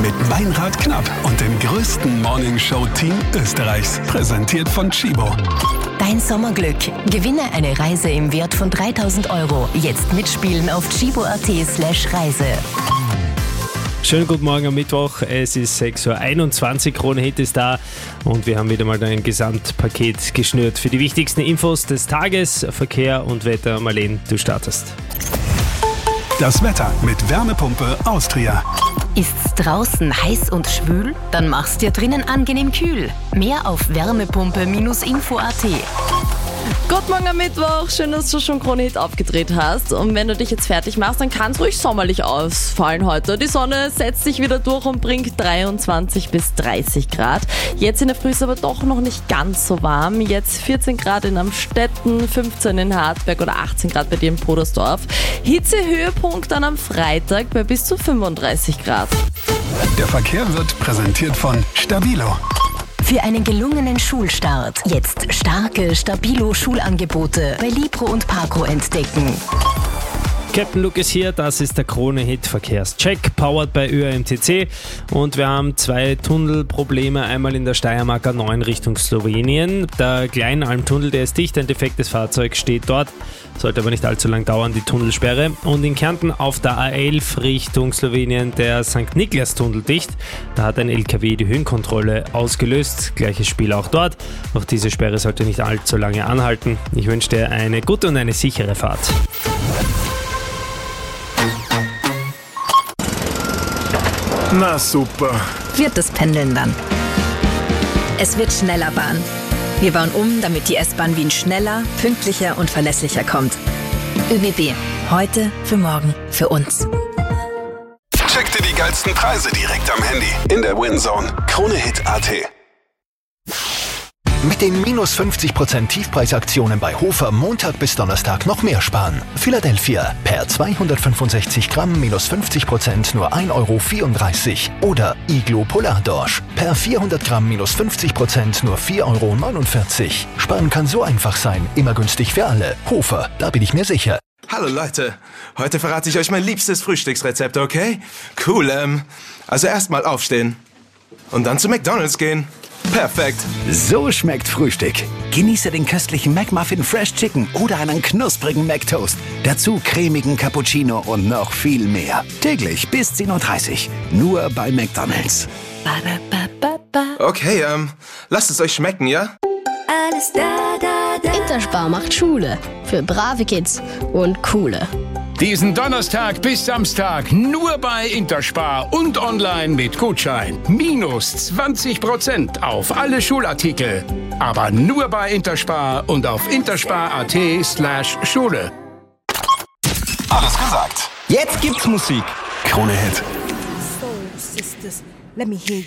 mit Meinrad Knapp und dem größten Morningshow-Team Österreichs. Präsentiert von Chibo. Dein Sommerglück. Gewinne eine Reise im Wert von 3.000 €. Jetzt mitspielen auf chibo.at/Reise. Schönen guten Morgen am Mittwoch. Es ist 6.21 Uhr. Krone-Hit ist da und wir haben wieder mal ein Gesamtpaket geschnürt für die wichtigsten Infos des Tages. Verkehr und Wetter. Marlene, du startest. Das Wetter mit Wärmepumpe Austria. Ist's draußen heiß und schwül? Dann mach's dir drinnen angenehm kühl. Mehr auf wärmepumpe-info.at. Guten Morgen am Mittwoch, schön, dass du schon Krone-Hit aufgedreht hast. Und wenn du dich jetzt fertig machst, dann kann es ruhig sommerlich ausfallen heute. Die Sonne setzt sich wieder durch und bringt 23 bis 30 Grad. Jetzt in der Früh ist aber doch noch nicht ganz so warm. Jetzt 14 Grad in Amstetten, 15 in Hartberg oder 18 Grad bei dir in Podersdorf. Hitzehöhepunkt dann am Freitag bei bis zu 35 Grad. Der Verkehr wird präsentiert von Stabilo. Für einen gelungenen Schulstart jetzt starke Stabilo-Schulangebote bei Libro und Parco entdecken. Captain Luke ist hier, das ist der Krone-Hit Verkehrscheck, powered bei ÖAMTC. Und wir haben 2 Tunnelprobleme, einmal in der Steiermark A9 Richtung Slowenien. Der Kleinalmtunnel, der ist dicht, ein defektes Fahrzeug steht dort, sollte aber nicht allzu lang dauern, die Tunnelsperre. Und in Kärnten auf der A11 Richtung Slowenien der St. Niklas-Tunnel dicht. Da hat ein LKW die Höhenkontrolle ausgelöst, gleiches Spiel auch dort. Auch diese Sperre sollte nicht allzu lange anhalten. Ich wünsche dir eine gute und eine sichere Fahrt. Na super. Wird das Pendeln dann. Es wird schneller Bahn. Wir bauen um, damit die S-Bahn Wien schneller, pünktlicher und verlässlicher kommt. ÖBB. Heute, für morgen, für uns. Check dir die geilsten Preise direkt am Handy. In der WinZone. Krone-Hit.at. Mit den minus 50% Tiefpreisaktionen bei Hofer Montag bis Donnerstag noch mehr sparen. Philadelphia per 265 Gramm minus 50% nur 1,34 €. Oder Iglo Polardorsch per 400 Gramm minus 50% nur 4,49 €. Sparen kann so einfach sein, immer günstig für alle. Hofer, da bin ich mir sicher. Hallo Leute, heute verrate ich euch mein liebstes Frühstücksrezept, okay? Cool, also erstmal aufstehen und dann zu McDonald's gehen. Perfekt. So schmeckt Frühstück. Genieße den köstlichen McMuffin Fresh Chicken oder einen knusprigen McToast. Dazu cremigen Cappuccino und noch viel mehr. Täglich bis 10:30 Uhr. Nur bei McDonald's. Okay, lasst es euch schmecken, ja? Alles da. Interspar macht Schule. Für brave Kids und coole. Diesen Donnerstag bis Samstag nur bei Interspar und online mit Gutschein. Minus 20% auf alle Schulartikel. Aber nur bei Interspar und auf interspar.at/Schule. Alles gesagt. Jetzt gibt's Musik. Krone-Hit. Soul sisters, let me hear